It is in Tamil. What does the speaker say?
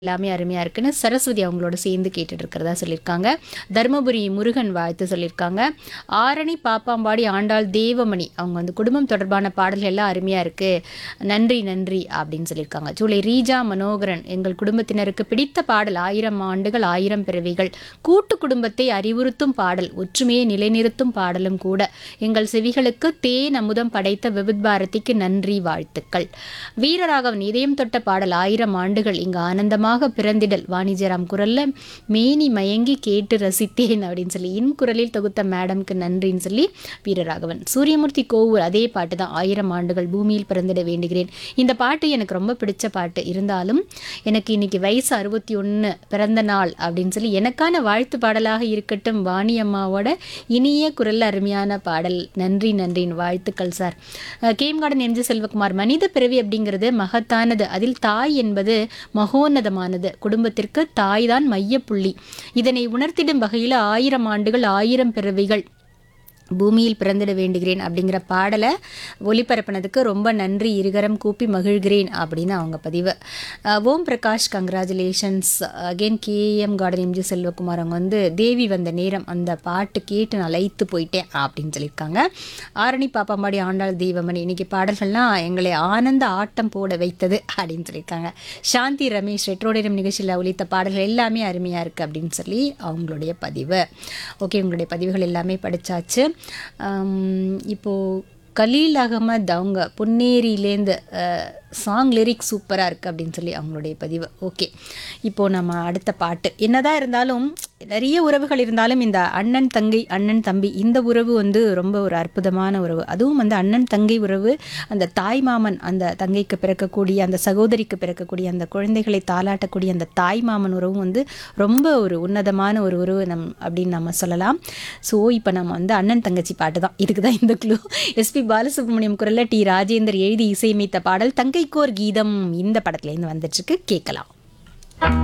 எல்லாமே அருமையாக இருக்குன்னு சரஸ்வதி அவங்களோட சேர்ந்து கேட்டுட்டு இருக்கிறதா சொல்லியிருக்காங்க. தருமபுரி முருகன் வாழ்த்து சொல்லியிருக்காங்க. ஆரணி பாப்பாம்பாடி ஆண்டாள் தேவமணி அவங்க வந்து குடும்பம் தொடர்பான பாடல்கள் எல்லாம் அருமையாக இருக்குது, நன்றி நன்றி அப்படின்னு சொல்லியிருக்காங்க. ஜூலை ரீஜா மனோகரன் எங்கள் குடும்பத்தினருக்கு பிடித்த பாடல் 1000 ஆண்டுகள் 1000 பிறவிகள், கூட்டு குடும்பத்தை அறிவுறுத்தும் பாடல், ஒற்றுமையை நிலைநிறுத்தும் பாடலும் கூட, எங்கள் செவிகளுக்கு தேன் அமுதம் படைத்த விவித் பாரதிக்கு நன்றி வாழ்த்துக்கள். வீரராகவன் இதயம் தொட்ட பாடல் 1000 ஆண்டுகள் இங்கு ஆனந்தமாக பிறந்திடல், வாணிஜராம் குரல்ல மேனி மயங்கி கேட்டு ரசித்தேன் அப்படின்னு சொல்லி இன் குரலில் தொகுத்த மேடம்க்கு நன்றின்னு சொல்லி வீரராகவன். சூரியமூர்த்தி கோவூர் அதே பாட்டு தான், 1000 ஆண்டுகள் பூமியில் பிறந்திட வேண்டுகிறேன். இந்த பாட்டு எனக்கு ரொம்ப பிடிச்ச பாட்டு, இருந்தாலும் எனக்கு இன்னைக்கு வயசு 61 பிறந்த நாள் அப்படின்னு சொல்லி எனக்கான வாழ்த்து பாடலாக இருக்கட்டும், வாணி அம்மாவோட இனிய குரல் அருமையான பாடல், நன்றி நன்றின் வாழ்த்துக்கள் sir. Game garden MG Selvakumar, மனித பிறவி அப்படிங்கிறது மகத்தானது, அதில் தாய் என்பது மகோன்னதமானது, குடும்பத்திற்கு தாய் தான் மையப்புள்ளி, இதனை உணர்த்திடும் வகையில் 1000 ஆண்டுகள் 1000 பிறவிகள் பூமியில் பிறந்திட வேண்டுகிறேன் அப்படிங்கிற பாடலை ஒளிபரப்பினதுக்கு ரொம்ப நன்றி, இருகரம் கூப்பி மகிழ்கிறேன் அப்படின்னு அவங்க பதிவு. Om Prakash congratulations again. KM garden MG Selvakumar அவங்க வந்து தேவி வந்த நேரம் அந்த பாட்டு கேட்டு நான் லயித்து போயிட்டேன் அப்படின்னு சொல்லியிருக்காங்க. ஆரணி பாப்பாம்பாடி ஆண்டாள் தெய்வமணி இன்னைக்கு பாடல்கள்லாம் எங்களை ஆனந்த ஆட்டம் போட வைத்தது அப்படின்னு சொல்லியிருக்காங்க. சாந்தி ரமேஷ் ரெட்ரோடேரம் நிகழ்ச்சியில் ஒலித்த பாடல்கள் எல்லாமே அருமையாக இருக்குது அப்படின்னு சொல்லி அவங்களுடைய பதிவு. ஓகே, உங்களுடைய பதிவுகள் எல்லாமே படித்தாச்சு. இப்போது கலீல் அகமது அவங்க பொன்னேரியிலேருந்து சாங் லிரிக்ஸ் சூப்பராக இருக்குது அப்படின்னு சொல்லி அவங்களுடைய பதிவு. ஓகே, இப்போது நம்ம அடுத்த பாட்டு. என்னதான் இருந்தாலும் நிறைய உறவுகள் இருந்தாலும் இந்த அண்ணன் தங்கை அண்ணன் தம்பி இந்த உறவு வந்து ரொம்ப ஒரு அற்புதமான உறவு. அதுவும் வந்து அண்ணன் தங்கை உறவு, அந்த தாய் மாமன் அந்த தங்கைக்கு பிறக்கக்கூடிய அந்த சகோதரிக்கு பிறக்கக்கூடிய அந்த குழந்தைகளை தாளாட்டக்கூடிய அந்த தாய் மாமன் உறவும் வந்து ரொம்ப ஒரு உன்னதமான ஒரு உறவு அப்படின்னு நம்ம சொல்லலாம். ஸோ இப்போ நம்ம வந்து அண்ணன் தங்கச்சி பாட்டு தான், இதுக்கு தான் இந்த க்ளூ. எஸ்பி பாலசுப்ரமணியம் குரல்ல டி ராஜேந்தர் எழுதி இசையமைத்த பாடல் தங்கைக்கோர் கீதம் இந்த படத்துலேருந்து வந்துட்டுருக்கு, கேட்கலாம்.